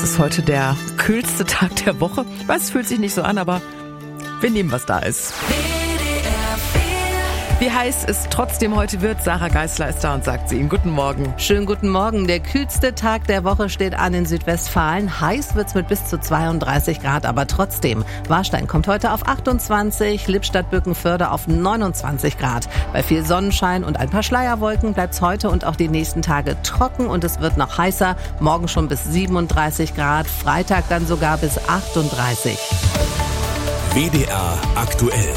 Es ist heute der kühlste Tag der Woche. Ich weiß, es fühlt sich nicht so an, aber wir nehmen, was da ist. Wie heiß es trotzdem heute wird, Sarah Geisler ist da und sagt sie Ihnen guten Morgen. Schönen guten Morgen. Der kühlste Tag der Woche steht an in Südwestfalen. Heiß wird's mit bis zu 32 Grad, aber trotzdem. Warstein kommt heute auf 28, Lippstadt-Bückenförde auf 29 Grad. Bei viel Sonnenschein und ein paar Schleierwolken bleibt's heute und auch die nächsten Tage trocken und es wird noch heißer. Morgen schon bis 37 Grad, Freitag dann sogar bis 38. WDR aktuell.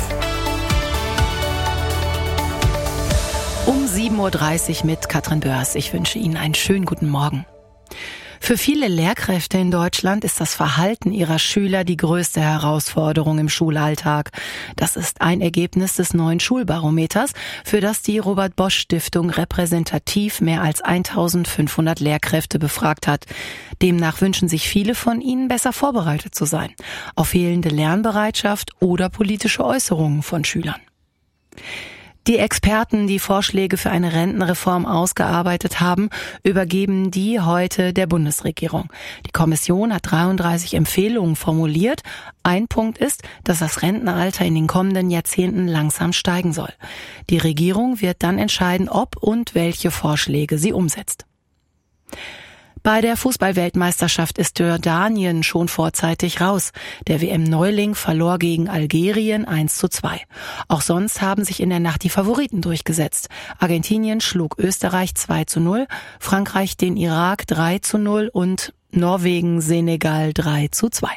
Um 7.30 Uhr mit Katrin Börs. Ich wünsche Ihnen einen schönen guten Morgen. Für viele Lehrkräfte in Deutschland ist das Verhalten ihrer Schüler die größte Herausforderung im Schulalltag. Das ist ein Ergebnis des neuen Schulbarometers, für das die Robert-Bosch-Stiftung repräsentativ mehr als 1500 Lehrkräfte befragt hat. Demnach wünschen sich viele von ihnen, besser vorbereitet zu sein auf fehlende Lernbereitschaft oder politische Äußerungen von Schülern. Die Experten, die Vorschläge für eine Rentenreform ausgearbeitet haben, übergeben die heute der Bundesregierung. Die Kommission hat 33 Empfehlungen formuliert. Ein Punkt ist, dass das Rentenalter in den kommenden Jahrzehnten langsam steigen soll. Die Regierung wird dann entscheiden, ob und welche Vorschläge sie umsetzt. Bei der Fußball-Weltmeisterschaft ist Jordanien schon vorzeitig raus. Der WM-Neuling verlor gegen Algerien 1:2. Auch sonst haben sich in der Nacht die Favoriten durchgesetzt. Argentinien schlug Österreich 2:0, Frankreich den Irak 3:0 und Norwegen Senegal 3:2.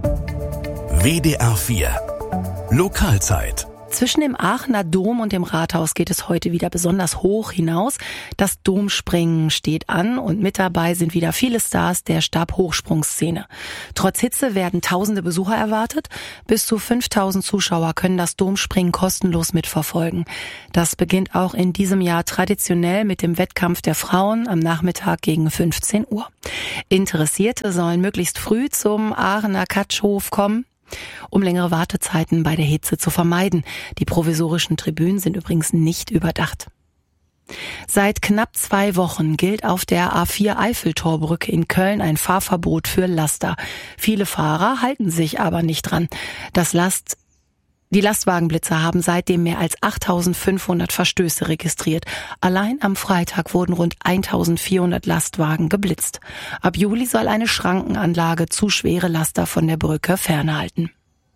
WDR 4 Lokalzeit. Zwischen dem Aachener Dom und dem Rathaus geht es heute wieder besonders hoch hinaus. Das Domspringen steht an und mit dabei sind wieder viele Stars der Stabhochsprungszene. Trotz Hitze werden tausende Besucher erwartet. Bis zu 5000 Zuschauer können das Domspringen kostenlos mitverfolgen. Das beginnt auch in diesem Jahr traditionell mit dem Wettkampf der Frauen am Nachmittag gegen 15 Uhr. Interessierte sollen möglichst früh zum Aachener Katschhof kommen, um längere Wartezeiten bei der Hitze zu vermeiden. Die provisorischen Tribünen sind übrigens nicht überdacht. Seit knapp 2 Wochen gilt auf der A4 Eiffeltorbrücke in Köln ein Fahrverbot für Laster. Viele Fahrer halten sich aber nicht dran. Die Lastwagenblitzer haben seitdem mehr als 8500 Verstöße registriert. Allein am Freitag wurden rund 1400 Lastwagen geblitzt. Ab Juli soll eine Schrankenanlage zu schwere Laster von der Brücke fernhalten.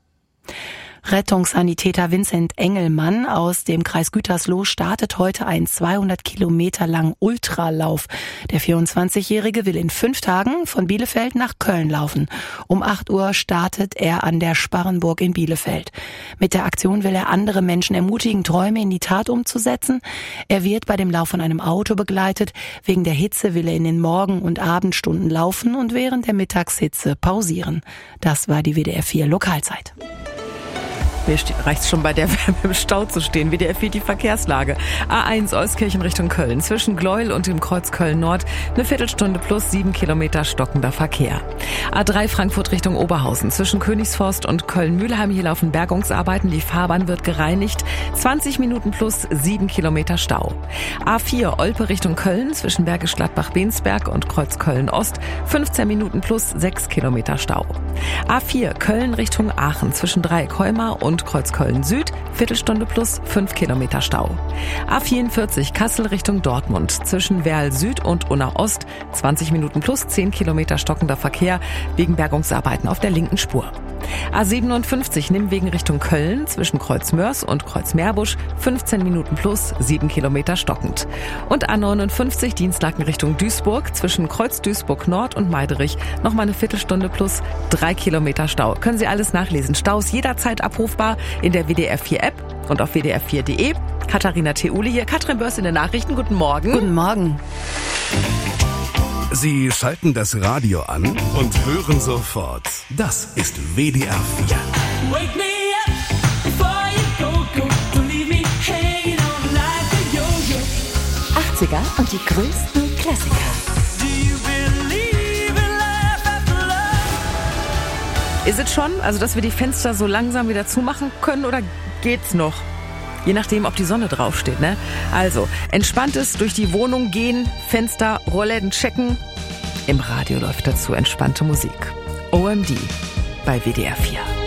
Rettungssanitäter Vincent Engelmann aus dem Kreis Gütersloh startet heute einen 200 Kilometer langen Ultralauf. Der 24-Jährige will in 5 Tagen von Bielefeld nach Köln laufen. Um 8 Uhr startet er an der Sparrenburg in Bielefeld. Mit der Aktion will er andere Menschen ermutigen, Träume in die Tat umzusetzen. Er wird bei dem Lauf von einem Auto begleitet. Wegen der Hitze will er in den Morgen- und Abendstunden laufen und während der Mittagshitze pausieren. Das war die WDR 4 Lokalzeit. Mir reicht's schon bei der Wärme im Stau zu stehen. WDR 4 die Verkehrslage. A1 Euskirchen Richtung Köln. Zwischen Gleuel und dem Kreuz Köln-Nord eine Viertelstunde plus 7 Kilometer stockender Verkehr. A3 Frankfurt Richtung Oberhausen. Zwischen Königsforst und Köln-Mühlheim. Hier laufen Bergungsarbeiten. Die Fahrbahn wird gereinigt. 20 Minuten plus 7 Kilometer Stau. A4 Olpe Richtung Köln. Zwischen Bergisch Gladbach-Bensberg und Kreuz Köln-Ost. 15 Minuten plus 6 Kilometer Stau. A4 Köln Richtung Aachen. Zwischen Dreieck-Heumar und Kreuz Köln-Süd, Viertelstunde plus 5 Kilometer Stau. A44 Kassel Richtung Dortmund, zwischen Werl Süd und Unna Ost, 20 Minuten plus 10 Kilometer stockender Verkehr wegen Bergungsarbeiten auf der linken Spur. A57 Nimwegen Richtung Köln, zwischen Kreuz Mörs und Kreuz Meerbusch, 15 Minuten plus 7 Kilometer stockend. Und A59 Dienstlaken Richtung Duisburg, zwischen Kreuz Duisburg Nord und Meiderich, nochmal eine Viertelstunde plus 3 Kilometer Stau. Können Sie alles nachlesen. Staus jederzeit abrufbar in der WDR 4 App und auf wdr4.de. Katharina Theule hier, Katrin Börs in den Nachrichten. Guten Morgen. Guten Morgen. Sie schalten das Radio an und hören sofort. Das ist WDR 4. Wake me up before you go, don't leave me hanging on like a yo-yo. 80er und die größten Klassiker. Do you believe in life after love? Ist es schon, also dass wir die Fenster so langsam wieder zumachen können oder geht's noch? Je nachdem, ob die Sonne draufsteht, ne? Also, entspanntes durch die Wohnung gehen, Fenster, Rollläden checken. Im Radio läuft dazu entspannte Musik. OMD bei WDR 4.